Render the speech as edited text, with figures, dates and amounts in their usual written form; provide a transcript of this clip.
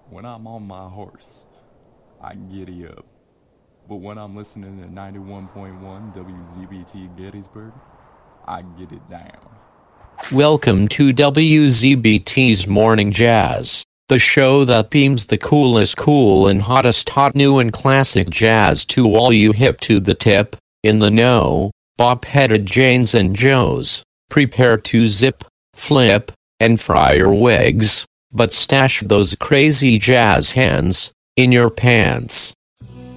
When I'm on my horse, I giddy up. But when I'm listening to 91.1 WZBT Gettysburg, I get it down. Welcome to WZBT's Morning Jazz, the show that beams the coolest cool and hottest hot new and classic jazz to all you hip to the tip, in the know, bop-headed Janes and Joes. Prepare to zip, flip, and fry your wigs, but stash those crazy jazz hands in your pants.